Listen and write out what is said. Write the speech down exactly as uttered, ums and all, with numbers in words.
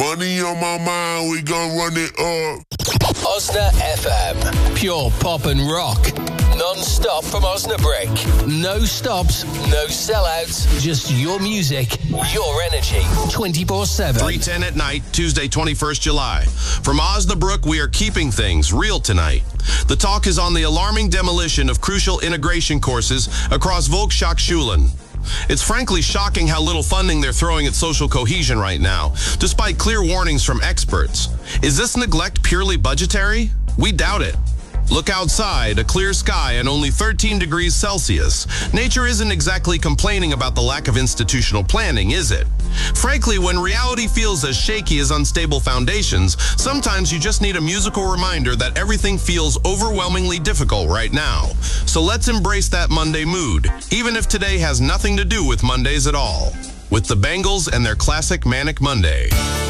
Money on my mind, we gon' run it up. Osna F M. Pure pop and rock. Non-stop from Osnabrück. No stops, no sellouts. Just your music, your energy. twenty-four seven. three ten at night, Tuesday, twenty-first July. From Osnabrück, we are keeping things real tonight. The talk is on the alarming demolition of crucial integration courses across Volkshochschulen. It's frankly shocking how little funding they're throwing at social cohesion right now, despite clear warnings from experts. Is this neglect purely budgetary? We doubt it. Look outside, a clear sky and only thirteen degrees Celsius. Nature isn't exactly complaining about the lack of institutional planning, is it? Frankly, when reality feels as shaky as unstable foundations, sometimes you just need a musical reminder that everything feels overwhelmingly difficult right now. So let's embrace that Monday mood, even if today has nothing to do with Mondays at all. With the Bangles and their classic Manic Monday.